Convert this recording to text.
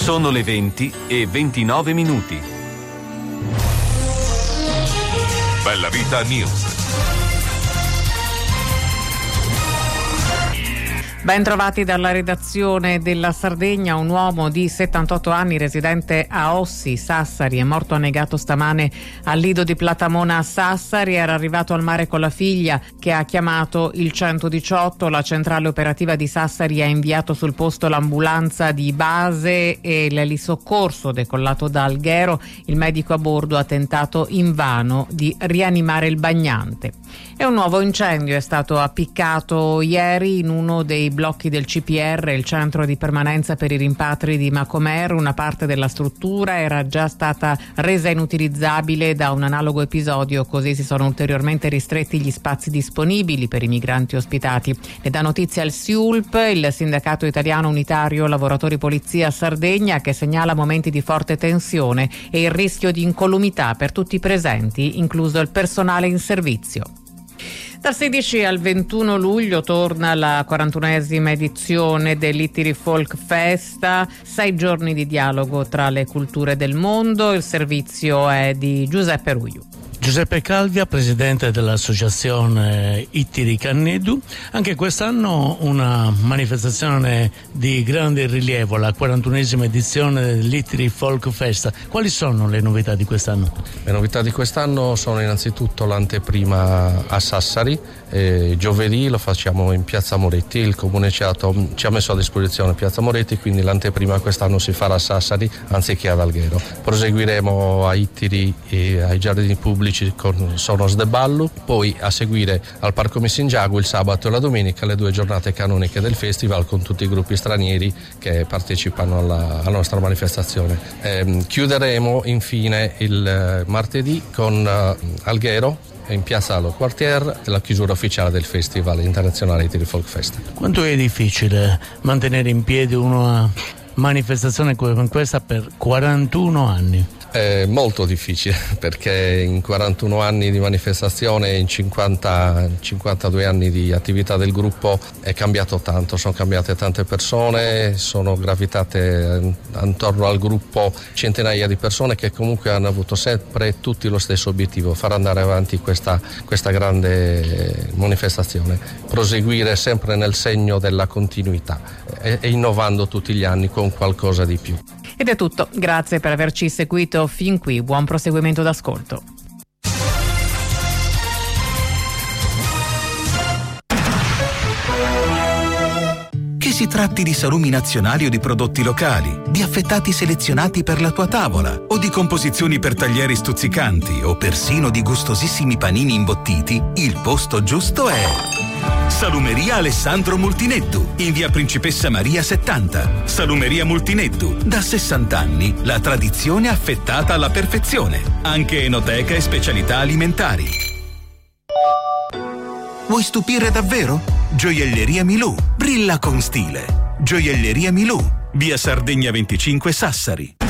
Sono le 20:29. Bella Vita News. Ben trovati dalla redazione della Sardegna. Un uomo di 78 anni residente a Ossi, Sassari, è morto annegato stamane al lido di Platamona a Sassari. Era arrivato al mare con la figlia, che ha chiamato il 118. La centrale operativa di Sassari ha inviato sul posto l'ambulanza di base e l'elisoccorso decollato da Alghero. Il medico a bordo ha tentato invano di rianimare il bagnante. E un nuovo incendio è stato appiccato ieri in uno dei blocchi del CPR, il centro di permanenza per i rimpatri di Macomer. Una parte della struttura era già stata resa inutilizzabile da un analogo episodio, così si sono ulteriormente ristretti gli spazi disponibili per i migranti ospitati. Ne dà notizia il SIULP, il Sindacato Italiano Unitario Lavoratori Polizia Sardegna, che segnala momenti di forte tensione e il rischio di incolumità per tutti i presenti, incluso il personale in servizio. Dal 16 al 21 luglio torna la 41esima edizione dell'Ittiri Folk Festa, 6 giorni di dialogo tra le culture del mondo. Il servizio è di Giuseppe Ruiu. Giuseppe Calvia, presidente dell'associazione Ittiri Cannedu. Anche quest'anno una manifestazione di grande rilievo, la 41esima edizione dell'Ittiri Folk Festa. Quali sono le novità di quest'anno? Le novità di quest'anno sono innanzitutto l'anteprima a Sassari. Giovedì lo facciamo in Piazza Moretti, il comune ci ha messo a disposizione Piazza Moretti, quindi l'anteprima quest'anno si farà a Sassari anziché ad Alghero. Proseguiremo a Ittiri e ai giardini pubblici con Sonos de Ballo, poi a seguire al Parco Messingiago il sabato e la domenica le 2 giornate canoniche del festival con tutti i gruppi stranieri che partecipano alla nostra manifestazione. Chiuderemo infine il martedì con Alghero in Piazza Allo Quartier, la chiusura ufficiale del Festival Internazionale Ittiri Folk Festa. Quanto è difficile mantenere in piedi una manifestazione come questa per 41 anni? È molto difficile, perché in 41 anni di manifestazione, in 52 anni di attività del gruppo è cambiato tanto, sono cambiate tante persone, sono gravitate attorno al gruppo centinaia di persone che comunque hanno avuto sempre tutti lo stesso obiettivo: far andare avanti questa grande manifestazione, proseguire sempre nel segno della continuità e innovando tutti gli anni con qualcosa di più. Ed è tutto, grazie per averci seguito fin qui, buon proseguimento d'ascolto. Che si tratti di salumi nazionali o di prodotti locali, di affettati selezionati per la tua tavola o di composizioni per taglieri stuzzicanti o persino di gustosissimi panini imbottiti, il posto giusto è Salumeria Alessandro Multineddu, in via Principessa Maria 70. Salumeria Multineddu, da 60 anni, la tradizione affettata alla perfezione. Anche enoteca e specialità alimentari. Vuoi stupire davvero? Gioielleria Milù, brilla con stile. Gioielleria Milù, via Sardegna 25 Sassari.